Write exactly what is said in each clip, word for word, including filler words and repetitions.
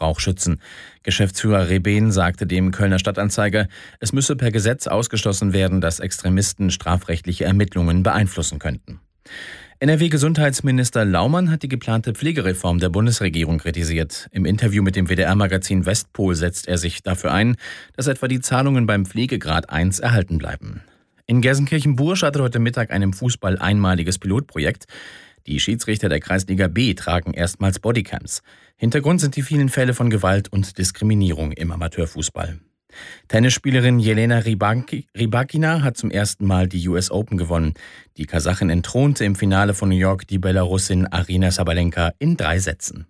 Machtmissbrauch schützen. Geschäftsführer Reben sagte dem Kölner Stadtanzeiger, es müsse per Gesetz ausgeschlossen werden, dass Extremisten strafrechtliche Ermittlungen beeinflussen könnten. N R W-Gesundheitsminister Laumann hat die geplante Pflegereform der Bundesregierung kritisiert. Im Interview mit dem W D R-Magazin Westpol setzt er sich dafür ein, dass etwa die Zahlungen beim Pflegegrad eins erhalten bleiben. In Gelsenkirchen-Buhr startet heute Mittag ein im Fußball einmaliges Pilotprojekt. Die Schiedsrichter der Kreisliga B tragen erstmals Bodycams. Hintergrund sind die vielen Fälle von Gewalt und Diskriminierung im Amateurfußball. Tennisspielerin Jelena Rybakina hat zum ersten Mal die U S Open gewonnen. Die Kasachin entthronte im Finale von New York die Belarusin Aryna Sabalenka in drei Sätzen.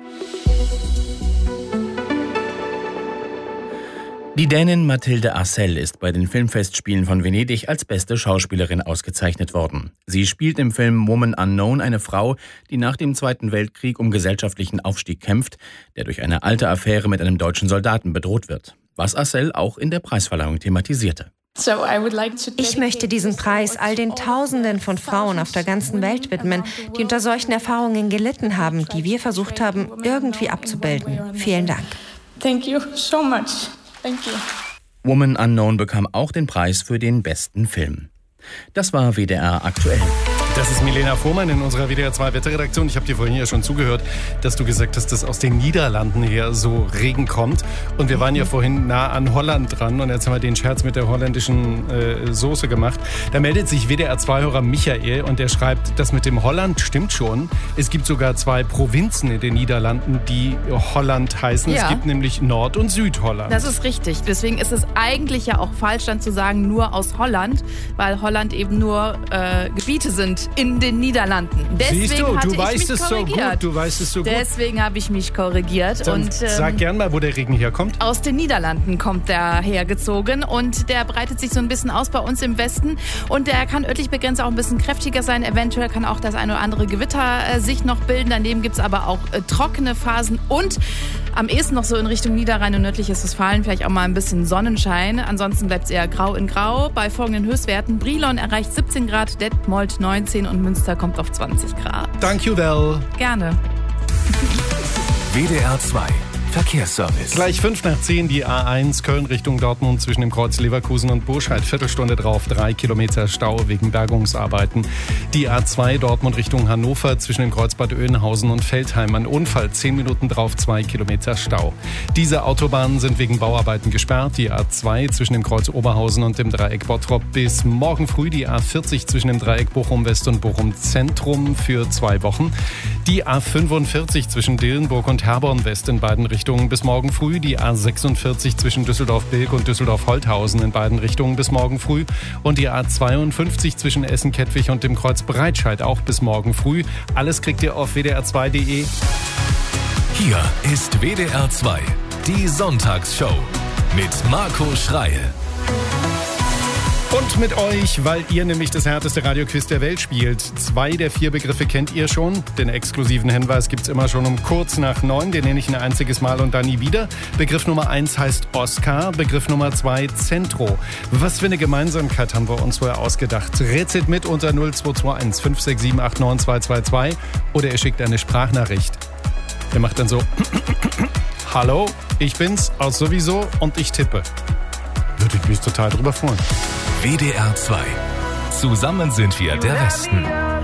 Die Dänin Mathilde Arcel ist bei den Filmfestspielen von Venedig als beste Schauspielerin ausgezeichnet worden. Sie spielt im Film Woman Unknown eine Frau, die nach dem Zweiten Weltkrieg um gesellschaftlichen Aufstieg kämpft, der durch eine alte Affäre mit einem deutschen Soldaten bedroht wird. Was Arcel auch in der Preisverleihung thematisierte. Ich möchte diesen Preis all den Tausenden von Frauen auf der ganzen Welt widmen, die unter solchen Erfahrungen gelitten haben, die wir versucht haben, irgendwie abzubilden. Vielen Dank. Thank you so much. Thank you. Woman Unknown bekam auch den Preis für den besten Film. Das war W D R aktuell. Das ist Milena Fuhrmann in unserer W D R zwei Wetterredaktion. Ich habe dir vorhin ja schon zugehört, dass du gesagt hast, dass aus den Niederlanden her so Regen kommt. Und wir waren ja vorhin nah an Holland dran und jetzt haben wir den Scherz mit der holländischen äh, Soße gemacht. Da meldet sich W D R zwei-Hörer Michael und der schreibt, das mit dem Holland stimmt schon. Es gibt sogar zwei Provinzen in den Niederlanden, die Holland heißen. Ja. Es gibt nämlich Nord- und Südholland. Das ist richtig. Deswegen ist es eigentlich ja auch falsch, dann zu sagen, nur aus Holland, weil Holland eben nur äh, Gebiete sind in den Niederlanden. Deswegen Siehst du, hatte du ich weißt mich es so korrigiert. gut. Du weißt es so gut. Deswegen habe ich mich korrigiert. Dann und, ähm, sag gern mal, wo der Regen herkommt. Aus den Niederlanden kommt der hergezogen und der breitet sich so ein bisschen aus bei uns im Westen und der kann örtlich begrenzt auch ein bisschen kräftiger sein. Eventuell kann auch das eine oder andere Gewitter äh, sich noch bilden. Daneben gibt es aber auch äh, trockene Phasen und am ehesten noch so in Richtung Niederrhein und nördliches Westfalen vielleicht auch mal ein bisschen Sonnenschein. Ansonsten bleibt es eher grau in grau. Bei folgenden Höchstwerten: Brilon erreicht siebzehn Grad, Detmold neunzehn und Münster kommt auf zwanzig Grad. Dank you, well. Gerne. W D R zwei Verkehrsservice. Gleich fünf nach zehn die A eins Köln Richtung Dortmund zwischen dem Kreuz Leverkusen und Burscheid. Viertelstunde drauf, drei Kilometer Stau wegen Bergungsarbeiten. Die A zwei Dortmund Richtung Hannover zwischen dem Kreuz Bad Oeynhausen und Feldheim. Ein Unfall, zehn Minuten drauf, zwei Kilometer Stau. Diese Autobahnen sind wegen Bauarbeiten gesperrt. Die A zwei zwischen dem Kreuz Oberhausen und dem Dreieck Bottrop bis morgen früh. Die A vierzig zwischen dem Dreieck Bochum West und Bochum Zentrum für zwei Wochen. Die A fünfundvierzig zwischen Dillenburg und Herborn West in beiden Richtungen bis morgen früh. Die A sechsundvierzig zwischen Düsseldorf-Bilk und Düsseldorf-Holthausen in beiden Richtungen bis morgen früh. Und die A zweiundfünfzig zwischen Essen-Kettwig und dem Kreuz Breitscheid auch bis morgen früh. Alles kriegt ihr auf w d r zwei punkt d e. Hier ist W D R zwei, die Sonntagsshow mit Marco Schreil. Und mit euch, weil ihr nämlich das härteste Radioquiz der Welt spielt. Zwei der vier Begriffe kennt ihr schon. Den exklusiven Hinweis gibt's immer schon um kurz nach neun. Den nenne ich ein einziges Mal und dann nie wieder. Begriff Nummer eins heißt Oscar. Begriff Nummer zwei Zentro. Was für eine Gemeinsamkeit haben wir uns wohl ausgedacht? Rätselt mit unter null zwei zwei eins fünf sechs sieben acht neun zwei zwei zwei oder ihr schickt eine Sprachnachricht. Ihr macht dann so: Hallo, ich bin's aus sowieso und ich tippe. Würde ich mich total drüber freuen. W D R zwei. Zusammen sind wir der Westen.